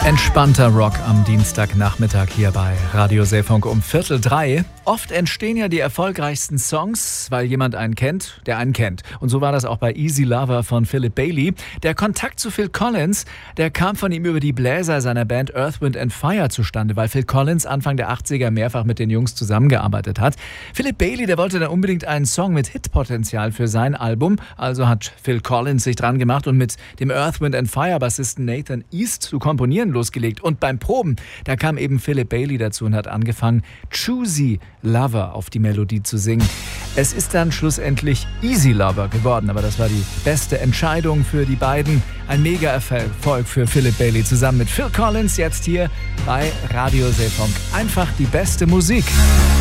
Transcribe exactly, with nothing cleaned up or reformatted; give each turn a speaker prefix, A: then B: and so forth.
A: Entspannter Rock am Dienstagnachmittag hier bei Radio Seefunk um Viertel drei. Oft entstehen ja die erfolgreichsten Songs, weil jemand einen kennt, der einen kennt. Und so war das auch bei Easy Lover von Philip Bailey. Der Kontakt zu Phil Collins, der kam von ihm über die Bläser seiner Band Earth, Wind and Fire zustande, weil Phil Collins Anfang der achtziger mehrfach mit den Jungs zusammengearbeitet hat. Philip Bailey, der wollte dann unbedingt einen Song mit Hitpotenzial für sein Album. Also hat Phil Collins sich dran gemacht und mit dem Earth, Wind and Fire Bassisten Nathan East zu komponieren losgelegt. Und beim Proben, da kam eben Philip Bailey dazu und hat angefangen, Choosy Lover auf die Melodie zu singen. Es ist dann schlussendlich Easy Lover geworden, aber das war die beste Entscheidung für die beiden. Ein Mega-Erfolg für Philip Bailey zusammen mit Phil Collins, jetzt hier bei Radio Seefunk. Einfach die beste Musik.